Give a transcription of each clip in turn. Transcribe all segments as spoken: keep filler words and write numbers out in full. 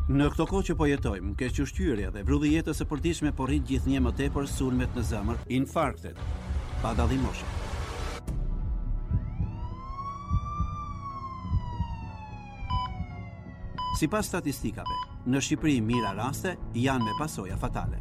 Në këto kohë që po jetojmë, kequshqyrja dhe vrulli jetës së përditshme po rrit gjithnjë më tepër sulmet në zemër, infarktet, pa dallim moshe. Sipas statistikave, në Shqipëri mira raste janë me pasoja fatale.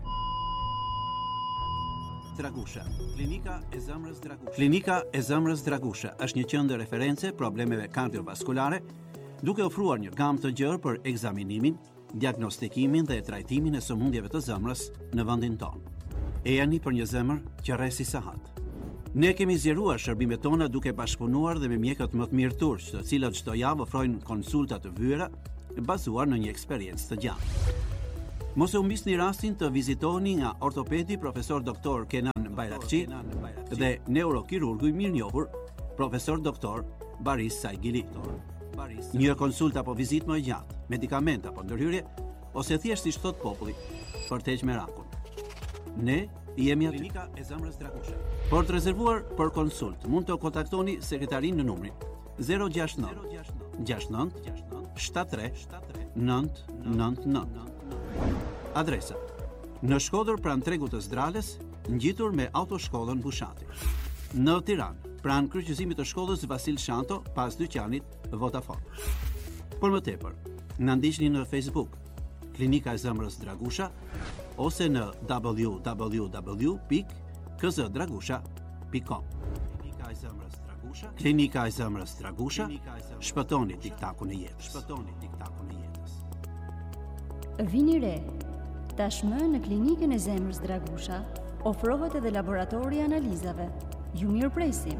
Dragusha, klinika e zemrës Dragusha. Klinika e zemrës Dragusha është një qendër referencë problemeve kardiovaskulare, duke ofruar një gamë të gjerë për ekzaminimin, diagnostikimin dhe trajtimin e sëmundjeve të zemrës në vendin tonë. E jani për një zemër që rresi sahat. Ne kemi zgjeruar shërbimet tona duke bashkëpunuar dhe me mjekët më të mirë turq, të cilët çdo javë ofrojnë konsulta të vëra bazuar në një eksperiencë të gjatë. Mos e humbisni rastin të vizitoni nga ortopedi profesor doktor Kenan Bayrakçi dhe neurokirurgu i mirënjohur profesor doktor Baris Saigili. Një konsulta apo vizitë më e gjatë, medikament apo ndërhyrje, ose thjesht si thot populli, për të heqë merakun. Ne jemi aty. Klinika e zemrës Dragusha. Për të rezervuar për konsult, mund të kontaktoni sekretarin në numrin zero gjasht nëntë gjasht nëntë shtat tre nëntë nëntë nëntë. Adresa: në Shkodër pranë tregut të Zdrales, ngjitur me autoshkollën Bushati. Në Tiranë, pranë kryqëzimit të shkollës Vasil Shanto, pas dyqanit Vodafone. Për më tepër, na ndiqni në Facebook, Klinika e zemrës Dragusha, ose në w w w pikë k z dragusha pikë com. Klinika e zemrës Dragusha, Klinika e zemrës Dragusha, shpëtoni tiktakun e jetës. Shpëtoni tiktakun e jetës. Vini re, tashmë në Klinikën e zemrës Dragusha ofrohet edhe laboratori i analizave. Ju mirë presim.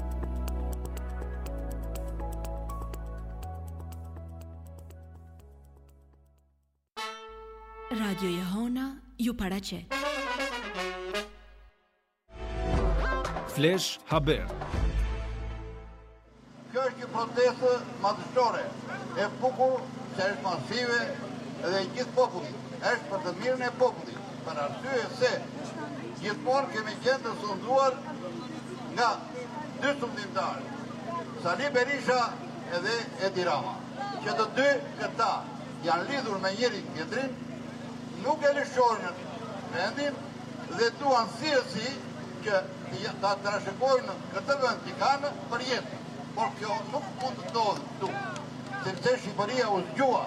Radio Jehona ju paraqet. Flash Haber. Kjo është një protestë madhështore, e bukur, që është masive dhe i gjithë popullit. Është për të mirën e popullit, për arsye se gjithmonë kemi qenë të sunduar nga dy sundimtarë, Sali Berisha edhe Edi Rama, që të dy këta janë lidhur me njëri tjetrin, nuk e lëshojnë vendin dhe duan thjesht që ta trashëgojnë këtë vend që kanë për jetë. Por kjo nuk mund të ndodhë këtu, sepse Shqipëria u zgjua.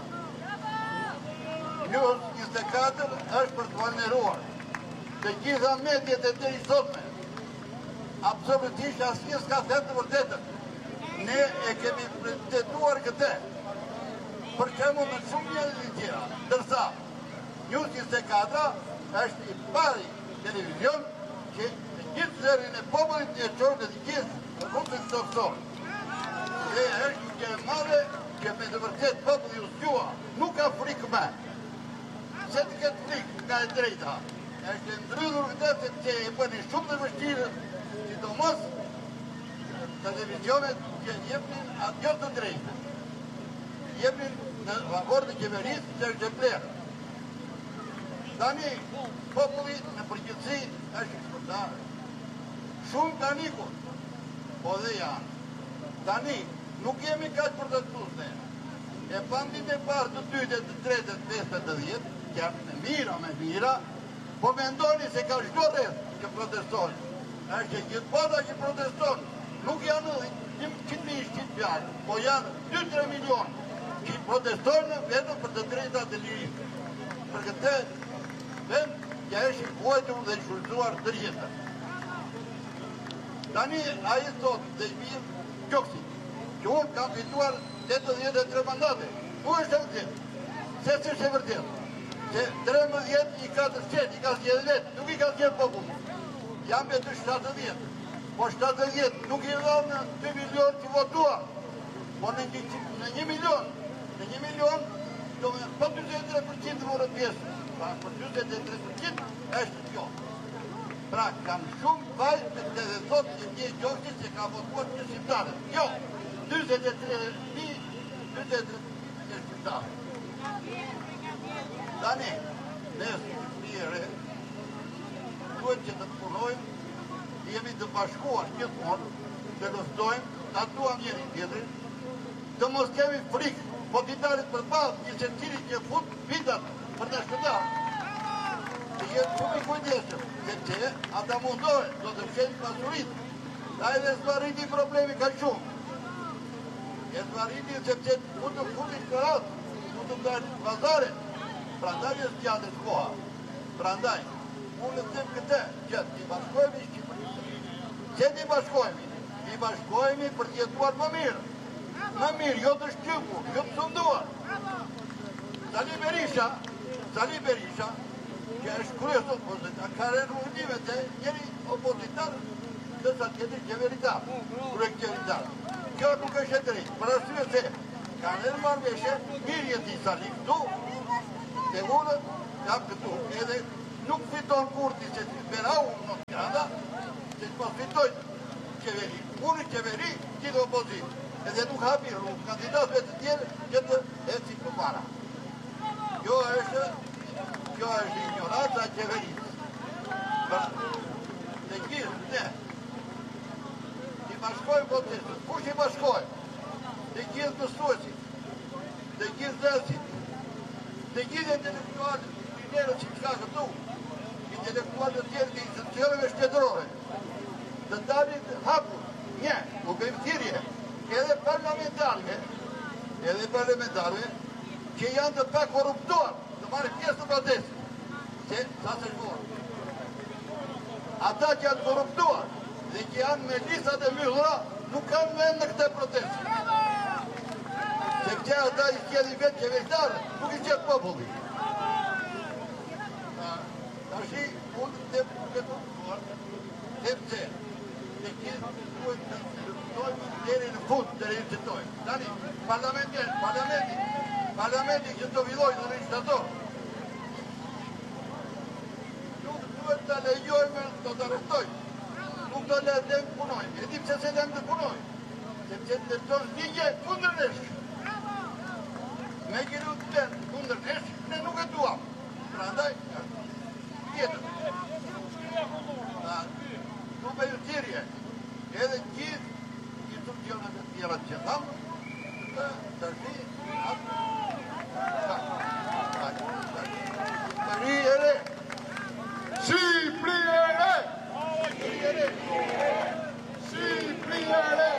News njëzet e katër është për të valneruar të gjitha mediat e deri sotme. Absolutisht asnjë s'ka thënë të vërtetën. Ne e kemi pretenduar këtë. Për shembull në shumë njerëz të tjera, ndërsa News njëzet e katër është i pari televizion që të gjithë zërin e popullit e çon të gjithë rrugën doktor. Dhe është një gjë e madhe që me të vërtet populli u zgjua, nuk ka frikë më. Se të ketë frikë nga e drejta. Është ndrydhur këtë sepse e bëni shumë të vështirë, sidomos televizionet që jepnin atë të drejtë. Jepnin në favor të qeverisë që është e plerë. Tani, populli në përgjithësi është shpërtar. Shumë kanë ikur, po dhe janë. Tani, nuk jemi kaq përjashtuese. E pandit e parë të dytë, të tretë, të pestë, të dhjetë, që janë me mira, me mira, po mendoni se ka çdo rreth që proteston. Është që gjithë bota që proteston, nuk janë një qind fjalë, po janë dy tre milion që proteston vetëm për të drejtat e lirisë. Për këtë vend që është i vuajtur dhe i shfrytzuar ndër jetën. Tani ai thot dhe i bie Gjoksi, që unë kam fituar tetëdhjetë e tre mandate. Ku është e vërtet? Se s'është e vërtet. Se trembëdhjetë i ka të qenë, i ka zgjedhë vetë, nuk i ka zgjedhë popullin. Jam me të shtatëdhjetë. Po shtatëdhjetë nuk i dha në dy milion që votuar. Po në një milion, në një milion, do me po njëzet e tre përqind vore pjesë. Pa për njëzet e tre përqind është kjo. Pra, kanë shumë vajtë të dhe thotë që një Gjoksi që ka votuar një shqiptare. Jo, njëzet e tre mijë, njëzet e tre mijë shqiptare. Tani, ne shqiptire, duhet që të të punojmë, jemi të bashkuar gjithmonë, të luftojmë, të atuam njëri tjetrin, të mos kemi frikë, po t'i shpërndarit për balë, një se cili që fut vitat për të shpërndarë. Të jetë shumë i kujdeshëm, sepse ata mundohen, do të fshenë pasurit. Ta edhe zbariti problemi ka shumë. E zbariti sepse ku të futin kërat, ku të ndajnë pazare, pra ndaj e zgjatës koha. Pra ndaj, unë të them këte, që t'i bashkojmi Shqipërisë. Që t'i bashkojmi? T'i bashkojmi për t'jetuar më mirë. Më mirë, jo të shqypur, jo të sunduar. Sali Berisha, Sali Berisha, që është kryes të opozitar, ka renunime të njëri opozitar dhe sa tjetër qeveritar, kryes qeveritar. Kjo nuk është e drejtë, për arsye se ka në marrëveshje, mirë jeti Sali këtu, dhe unë jam këtu, edhe nuk fiton kurti që të berau në Tirana, që të pas fitoj qeveri. Unë qeveri, gjithë opozit. Edhe nuk hapi rrugë kandidatëve të tjerë që të eci për para. Kjo është, kjo është ignoranca e qeverisë. Dhe gjithë, ne, i bashkojmë protestën. Kush i bashkojmë? Dhe gjithë mësuesit, dhe gjithë dërësit, dhe gjithë intelektualët, njerët që ka këtu, intelektualët tjerë të institucioneve shtetërore, të dalit hapur, një, u bëjmë thirrje, edhe parlamentarëve, edhe parlamentarëve, që janë të pa korruptuar, të marrë pjesë të protestës, se sa se shkuar. Ata që janë korruptuar, dhe që janë me listat e mbyllura, nuk kanë vend në këtë protestë. Sepse ata i sjellin vetë qeveritarë, nuk i sjell populli. Tashi, unë të këtë të sepse, dhe gjithë duhet të luftojmë deri në fund, deri në qëtojmë. Tani, parlamenti, parlamenti, parlamenti që të villoj në registrator, nuk duhet të lejojme, të të arrestojmë. Nuk të lejëm punojmë. E di pse se lejëm të punojmë. Sepse të lejëm ligje kundër nesh. Me gjiru të lejëm kundër nesh, ne nuk e duam. Pra ndaj, tjetër. Nuk e ju thirrje. Edhe gjithë institucionet e tjera që thamë, të tërti atë. Shqipëri e re! Shqipëri e re! Shqipëri e re! Shqipëri e re!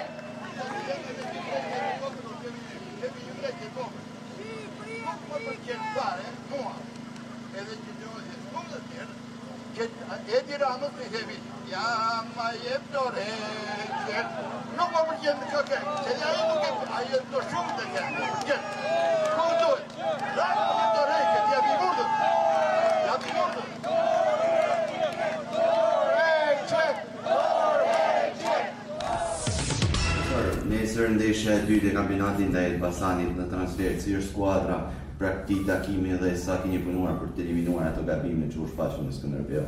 Nuk më përqenë fare, mua, edhe që të ojë shumë dhe tjerë, që Edi Ramës të themi, ja ma jep të reqen, nuk më përqenë në këke, se dhe aje nuk e aje të shumë të kërë, përqenë, ku dojë, Ramës të jep të reqen, ja bi mundët, ja bi mundët. Nesër ndeshja e dytë e kampionatit ndaj Elbasanit në transfer, si është skuadra pra këtij takimi dhe sa keni punuar për të eliminuar ato gabime që u shfaqën në Skënderbeu?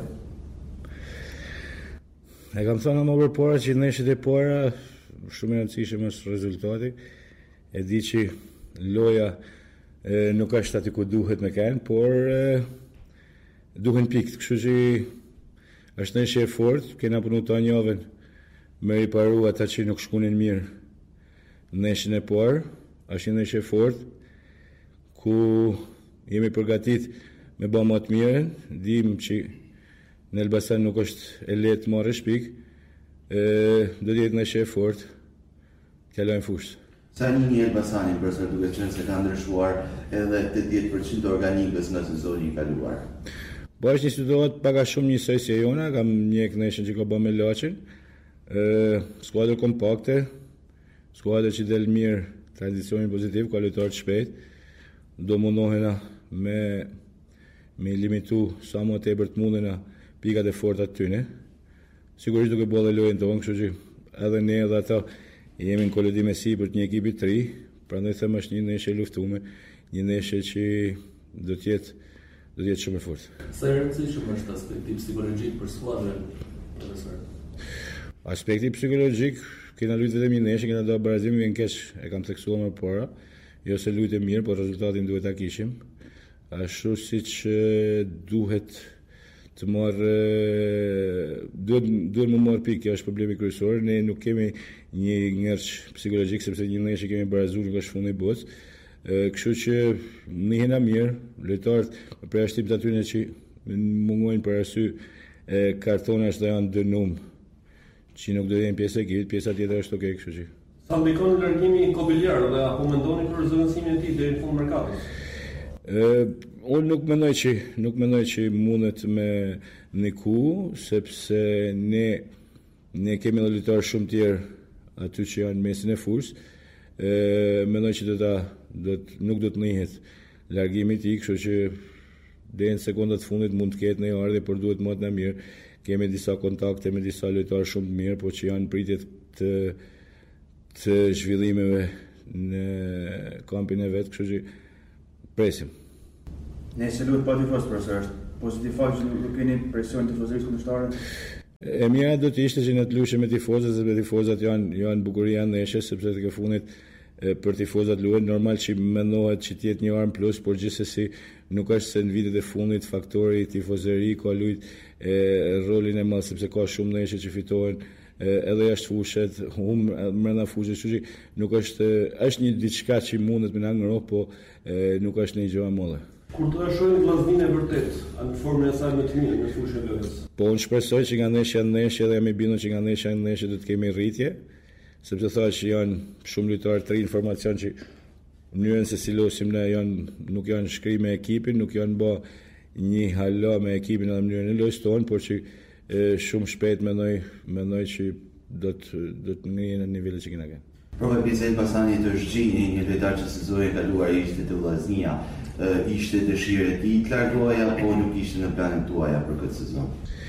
E kam thënë më përpara që ndeshjet e para shumë e rëndësishme është rezultati. E di që loja e, nuk është aty ku duhet me kanë, por e, duhen pikë, kështu që është ndeshje e fortë, kena punu të anjoven me riparu ata që nuk shkunin mirë. Ndeshjen e parë është një ndeshje e fortë ku jemi përgatit me bë më të mirën, dim që në Elbasan nuk është e lehtë marrësh pikë, do të jetë ndeshje e fortë, kalojmë fushë. Sa një një Elbasanin përsa duke qenë se ka ndryshuar edhe tetëdhjetë përqind të organikës nga sezoni i kaluar? Po është një situatë pak a shumë njësoj si e jona, kam një ndeshjen që ka bë me Laçin, skuadër kompakte, skuadër që del mirë, tradicionin pozitiv, kualitar të shpejt, do mundohena me, me limitu sa më tepër të mundena pikat e forta të tyne. Sigurisht duke bërë dhe lojën tonë, kështu që edhe ne edhe ata jemi në kolidim e sipërt një ekipi të ri, prandaj them është një ndeshje e luftuar, një ndeshje që do të jetë do të jetë shumë e fortë. Sa e rëndësishëm është aspekti psikologjik për skuadrën, profesor? Aspekti psikologjik, kena luajtur vetëm një ndeshje, kena do barazimin vjen keq, e kam theksuar më parë. Jo se luajtë mirë, por rezultatin duhet ta kishim. Ashtu siç duhet të marrë, duhet, duhet më marrë pikë, kjo është problemi kryesor. Ne nuk kemi një ngërç psikologjik, sepse një ndeshje kemi barazuar, nuk është fundi i botës. Kështu që njihena mirë, lojtarët për ashtim të atyre që mungojnë për arsye e kartonash dhe janë dënum që nuk do të jenë pjesë e ekipit, pjesa tjetër është okay, kështu që. Sa ndikon largimi i Kobiljar dhe apo mendoni për zëvendësimin e tij deri në fund merkatit? Ë, unë nuk mendoj që nuk mendoj që mundet me ndiku, sepse ne ne kemi edhe lojtarë shumë tjerë aty që janë mesin e fushës. Ë, mendoj që do ta do të, nuk do të nihet largimi i tij, kështu që deri në sekondat e fundit mund të ketë në ardhje, por duhet më të mirë. Kemi disa kontakte me disa lojtarë shumë të mirë, por që janë pritje të të zhvillimeve në kampin e vet, kështu që presim. Nëse luhet pa tifoz, profesor, është pozitiv fakt që nuk keni presion tifozërisë kundërshtarë? E mira do të ishte që ne të luheshim me tifozët, sepse tifozat janë janë bukuria e ndeshjes, sepse të ke fundit për tifozat luhet normal që mendohet që të jetë një armë plus, por gjithsesi nuk është se në vitet e fundit faktori tifozëri ka luajt rolin e madh, sepse ka shumë ndeshje që fitohen edhe jashtë fushës, hum brenda fushës, kështu që nuk është është një diçka që mundet me na ngroh, po e, nuk është një gjë e madhe. Kur do të shohim vllazninë e vërtet, në formën e saj më të mirë në fushën e lojës. Po unë shpresoj që nga ndeshja në ndeshje dhe jam i bindur që nga ndeshja në ndeshje do të kemi rritje, sepse thash që janë shumë lojtarë të rinj, informacion që mënyrën se si losim ne janë nuk janë shkrim me ekipin, nuk janë bë një hala me ekipin edhe mënyrën e lojës tonë, por që e, shumë shpejt mendoj mendoj që do të do të ngrihen në nivelet që kena kanë. Prova Bizet Basani të Zhgjini, një lojtar që sezoni e kaluar ishte të Vllaznia, ishte dëshirë e tij të largohej apo nuk ishte në planet tuaja për këtë sezon?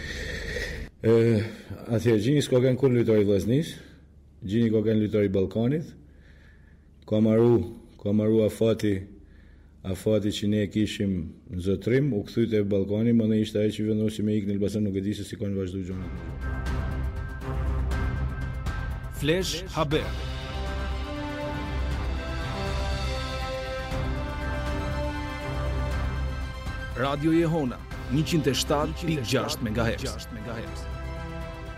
Ë, atëherë Gjini s'ka kanë kur lojtar i Vllaznisë, Gjini ka kanë lojtar i Ballkanit, ka marru, ka marru afati, afati që ne kishim në zotrim, u kthy te Ballkani, më ne ishte ai që vendosi me ikën në Elbasan, nuk e di se si kanë vazhduar gjërat. Flash Haber. Radio Jehona, njëqind e shtatë pikë gjashtë megahertz.